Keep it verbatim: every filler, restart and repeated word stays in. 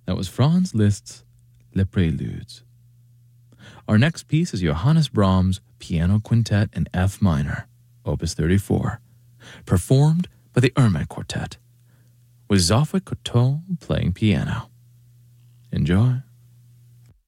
That was Franz Liszt's Les Préludes. Our next piece is Johannes Brahms' Piano Quintet in F minor, Opus thirty-four, performed by the Ermey Quartet, with Zofia Cotto playing piano. Enjoy.